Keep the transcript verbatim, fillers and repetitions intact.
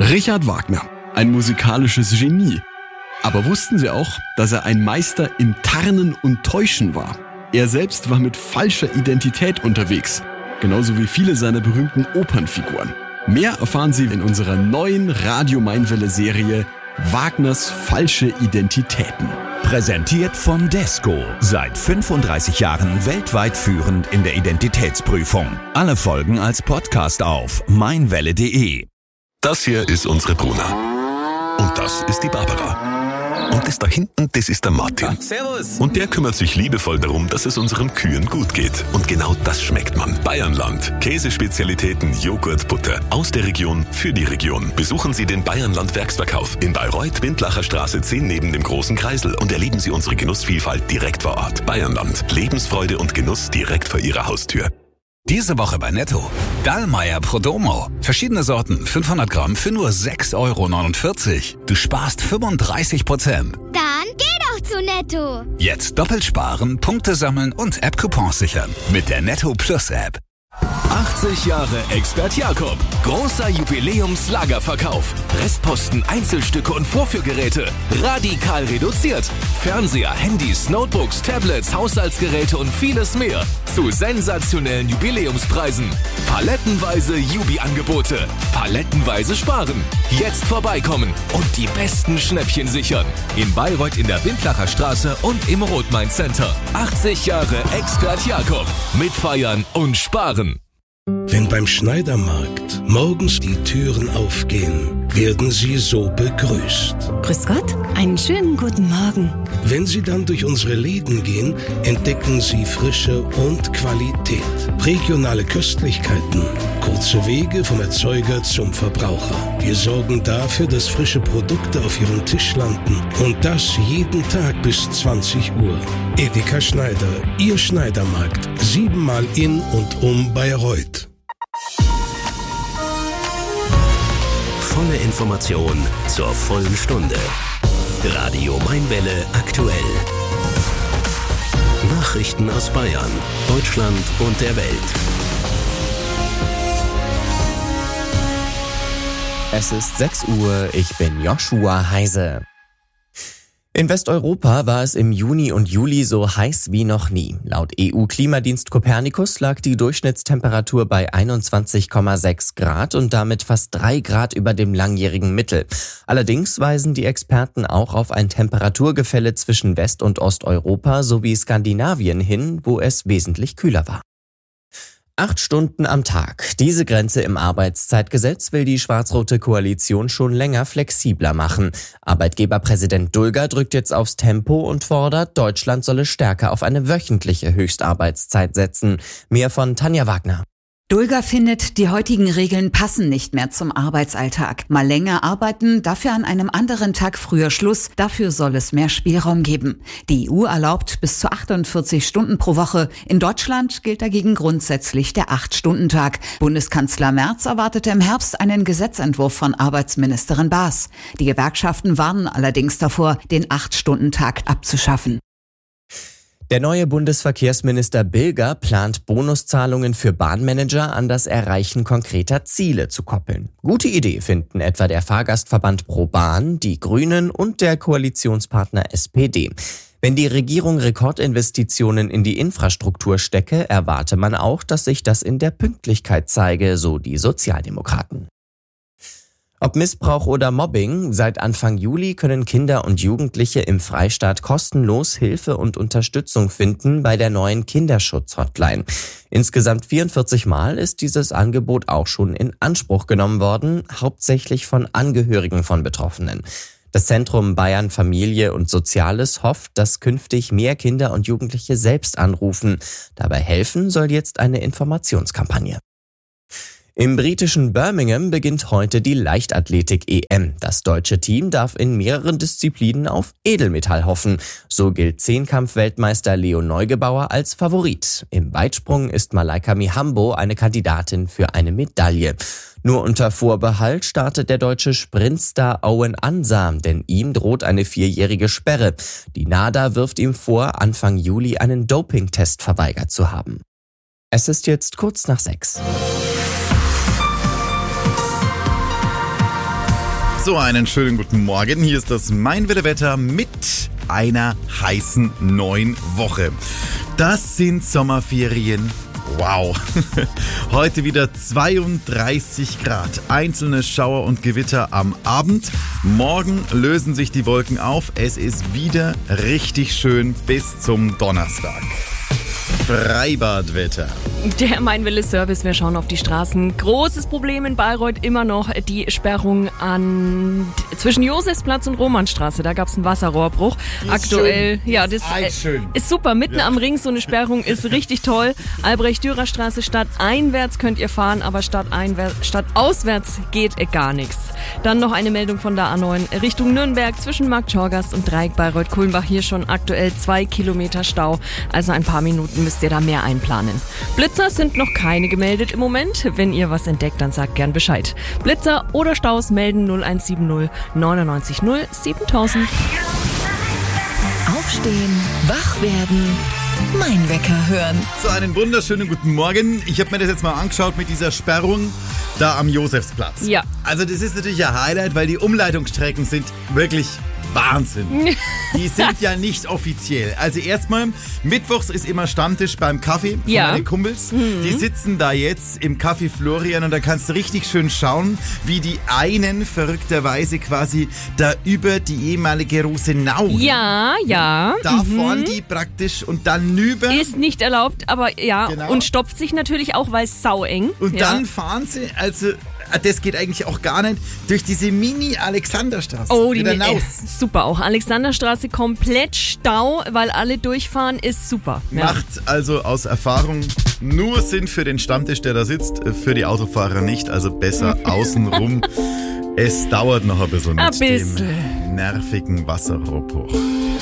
Richard Wagner, ein musikalisches Genie. Aber wussten Sie auch, dass er ein Meister im Tarnen und Täuschen war? Er selbst war mit falscher Identität unterwegs, genauso wie viele seiner berühmten Opernfiguren. Mehr erfahren Sie in unserer neuen Radio Mainwelle-Serie Wagners falsche Identitäten. Präsentiert von Desco. Seit fünfunddreißig Jahren weltweit führend in der Identitätsprüfung. Alle Folgen als Podcast auf mainwelle punkt de. Das hier ist unsere Bruna. Und das ist die Barbara. Und das da hinten, das ist der Martin. Servus. Und der kümmert sich liebevoll darum, dass es unseren Kühen gut geht. Und genau das schmeckt man. Bayernland. Käsespezialitäten, Joghurt, Butter. Aus der Region, für die Region. Besuchen Sie den Bayernland Werksverkauf in Bayreuth, Bindlacher Straße zehn neben dem Großen Kreisel und erleben Sie unsere Genussvielfalt direkt vor Ort. Bayernland. Lebensfreude und Genuss direkt vor Ihrer Haustür. Diese Woche bei Netto. Dallmayr Prodomo. Verschiedene Sorten, fünfhundert Gramm für nur sechs Euro neunundvierzig. Du sparst fünfunddreißig Prozent. Dann geh doch zu Netto. Jetzt doppelt sparen, Punkte sammeln und App-Coupons sichern. Mit der Netto Plus App. achtzig Jahre Expert Jakob. Großer Jubiläumslagerverkauf. Restposten, Einzelstücke und Vorführgeräte. Radikal reduziert. Fernseher, Handys, Notebooks, Tablets, Haushaltsgeräte und vieles mehr. Zu sensationellen Jubiläumspreisen. Palettenweise Jubi-Angebote. Palettenweise sparen. Jetzt vorbeikommen und die besten Schnäppchen sichern. In Bayreuth in der Bindlacher Straße und im Rot-Main Center. achtzig Jahre Expert Jakob. Mitfeiern und sparen. Wenn beim Schneidermarkt morgens die Türen aufgehen, werden Sie so begrüßt. Grüß Gott, einen schönen guten Morgen. Wenn Sie dann durch unsere Läden gehen, entdecken Sie Frische und Qualität. Regionale Köstlichkeiten, kurze Wege vom Erzeuger zum Verbraucher. Wir sorgen dafür, dass frische Produkte auf Ihrem Tisch landen. Und das jeden Tag bis zwanzig Uhr. Edeka Schneider, Ihr Schneidermarkt. Siebenmal in und um Bayreuth. Volle Information zur vollen Stunde. Radio Mainwelle aktuell. Nachrichten aus Bayern, Deutschland und der Welt. Es ist sechs Uhr, ich bin Joshua Heise. In Westeuropa war es im Juni und Juli so heiß wie noch nie. Laut E U-Klimadienst Copernicus lag die Durchschnittstemperatur bei einundzwanzig Komma sechs Grad und damit fast drei Grad über dem langjährigen Mittel. Allerdings weisen die Experten auch auf ein Temperaturgefälle zwischen West- und Osteuropa sowie Skandinavien hin, wo es wesentlich kühler war. Acht Stunden am Tag. Diese Grenze im Arbeitszeitgesetz will die schwarz-rote Koalition schon länger flexibler machen. Arbeitgeberpräsident Dulger drückt jetzt aufs Tempo und fordert, Deutschland solle stärker auf eine wöchentliche Höchstarbeitszeit setzen. Mehr von Tanja Wagner. Dulger findet, die heutigen Regeln passen nicht mehr zum Arbeitsalltag. Mal länger arbeiten, dafür an einem anderen Tag früher Schluss, dafür soll es mehr Spielraum geben. Die E U erlaubt bis zu achtundvierzig Stunden pro Woche. In Deutschland gilt dagegen grundsätzlich der acht-Stunden-Tag. Bundeskanzler Merz erwartete im Herbst einen Gesetzentwurf von Arbeitsministerin Baas. Die Gewerkschaften warnen allerdings davor, den acht-Stunden-Tag abzuschaffen. Der neue Bundesverkehrsminister Bilger plant, Bonuszahlungen für Bahnmanager an das Erreichen konkreter Ziele zu koppeln. Gute Idee finden etwa der Fahrgastverband ProBahn, die Grünen und der Koalitionspartner S P D. Wenn die Regierung Rekordinvestitionen in die Infrastruktur stecke, erwarte man auch, dass sich das in der Pünktlichkeit zeige, so die Sozialdemokraten. Ob Missbrauch oder Mobbing, seit Anfang Juli können Kinder und Jugendliche im Freistaat kostenlos Hilfe und Unterstützung finden bei der neuen Kinderschutz-Hotline. Insgesamt vierundvierzig Mal ist dieses Angebot auch schon in Anspruch genommen worden, hauptsächlich von Angehörigen von Betroffenen. Das Zentrum Bayern Familie und Soziales hofft, dass künftig mehr Kinder und Jugendliche selbst anrufen. Dabei helfen soll jetzt eine Informationskampagne. Im britischen Birmingham beginnt heute die Leichtathletik-E M. Das deutsche Team darf in mehreren Disziplinen auf Edelmetall hoffen. So gilt Zehnkampf-Weltmeister Leo Neugebauer als Favorit. Im Weitsprung ist Malaika Mihambo eine Kandidatin für eine Medaille. Nur unter Vorbehalt startet der deutsche Sprintstar Owen Ansah, denn ihm droht eine vierjährige Sperre. Die NADA wirft ihm vor, Anfang Juli einen Dopingtest verweigert zu haben. Es ist jetzt kurz nach sechs. So, einen schönen guten Morgen. Hier ist das Mein Wetter mit einer heißen neuen Woche. Das sind Sommerferien. Wow. Heute wieder zweiunddreißig Grad. Einzelne Schauer und Gewitter am Abend. Morgen lösen sich die Wolken auf. Es ist wieder richtig schön bis zum Donnerstag. Freibadwetter. Der Mein-Wille-Service, wir schauen auf die Straßen. Großes Problem in Bayreuth immer noch die Sperrung an zwischen Josefsplatz und Romannstraße. Da gab es einen Wasserrohrbruch. Die Aktuell, schön. ja, das ist, schön. ist super. Mitten ja. am Ring so eine Sperrung ist richtig toll. Albrecht-Dürer-Straße stadteinwärts könnt ihr fahren, aber stadteinwärts, stadtauswärts geht gar nichts. Dann noch eine Meldung von der A neun Richtung Nürnberg zwischen Markt Schorgast und Dreieck Bayreuth-Kulmbach. Hier schon aktuell zwei Kilometer Stau. Also ein paar Minuten müsst ihr da mehr einplanen. Blitzer sind noch keine gemeldet im Moment. Wenn ihr was entdeckt, dann sagt gern Bescheid. Blitzer oder Staus melden null eins sieben null neunundneunzig null siebentausend. Aufstehen, wach werden, Mein Wecker hören. So, einen wunderschönen guten Morgen. Ich habe mir das jetzt mal angeschaut mit dieser Sperrung da am Josefsplatz. Ja. Also das ist natürlich ein Highlight, weil die Umleitungsstrecken sind wirklich Wahnsinn. Die sind ja nicht offiziell. Also erstmal, mittwochs ist immer Stammtisch beim Kaffee von ja. meinen Kumpels. Mhm. Die sitzen da jetzt im Café Florian und da kannst du richtig schön schauen, wie die einen verrückterweise quasi da über die ehemalige Rosenau. Ja, ja. Da mhm. fahren die praktisch und dann über. Ist nicht erlaubt, aber ja. Genau. Und stopft sich natürlich auch, weil es saueng. Und ja. dann fahren sie, also das geht eigentlich auch gar nicht, durch diese Mini-Alexanderstraße. Oh, die äh, super auch. Alexanderstraße komplett Stau, weil alle durchfahren, ist super. Ja. Macht also aus Erfahrung nur Sinn für den Stammtisch, der da sitzt, für die Autofahrer nicht, also besser außenrum. Es dauert noch ein bisschen mit ein bisschen. dem nervigen Wasserrohrbruch.